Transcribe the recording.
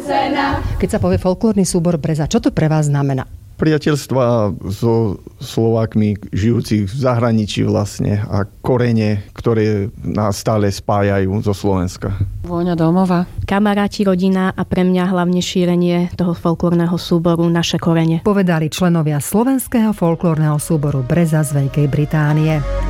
cena. Keď sa povie folklórny súbor Breza, čo to pre vás znamená? Priateľstva so Slovákmi žijúcich v zahraničí vlastne a korene, ktoré nás stále spájajú zo Slovenska. Vôňa domova. Kamaráti, rodina a pre mňa hlavne šírenie toho folklórneho súboru Naše korene. Povedali členovia slovenského folklórneho súboru Breza z Veľkej Británie.